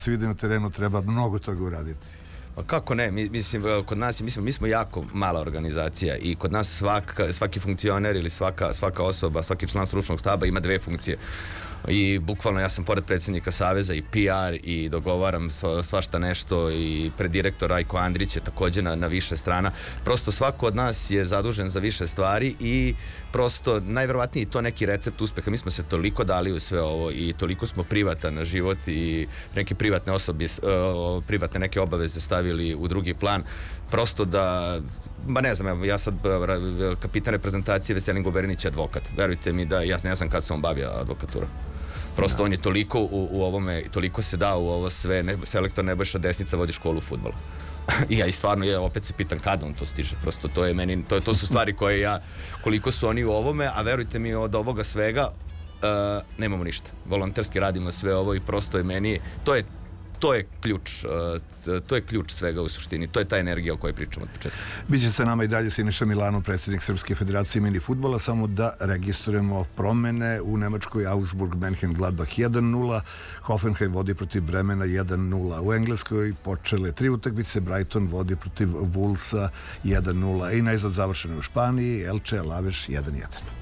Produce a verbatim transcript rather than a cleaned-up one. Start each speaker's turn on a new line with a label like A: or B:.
A: se vidi na terenu, treba mnogo toga uraditi.
B: Pa kako ne, mi, mislim, kod nas, mislim, mi smo jako mala organizacija i kod nas svak, svaki funkcioner ili svaka, svaka osoba, svaki član stručnog štaba ima dve funkcije. I bukvalno ja sam pored predsjednika Saveza i P R i dogovaram svašta nešto i preddirektor Rajko Andrić je također na, na više strana. Prosto svako od nas je zadužen za više stvari i prosto najverovatniji to neki recept uspeha. Mi smo se toliko dali u sve ovo i toliko smo privatan život i neke privatne osobe, privatne neke obaveze stavili u drugi plan. Prosto da, ba ne znam, ja sad kapitan reprezentacije Veselin Guberinić je advokat. Verujte mi da ja ne znam kad se on bavio advokaturom. Prosto no. On je toliko u, u ovome, toliko se dao u ovo sve, ne, selektor Nebojša Desnica vodi školu fudbala. I ja i stvarno, ja opet se pitam kada on to stiže, prosto to je meni, to, to su stvari koje ja, koliko su oni u ovome, a verujte mi od ovoga svega uh, nemamo ništa. Volonterski radimo sve ovo i prosto je meni, to je To je ključ, to je ključ svega u suštini, to je ta energija o kojoj pričamo od početka.
A: Biće se nama i dalje Siniša Milanov, predsjednik Srpske federacije mini fudbala, samo da registrujemo promene u Nemačkoj. Augsburg Mönchengladbach jedan nula, Hoffenheim vodi protiv Bremena jedan nula. U Engleskoj počele tri utakmice, Brighton vodi protiv Wolvesa jedan nula i najzad završeno u Španiji, Elche Alavés jedan jedan.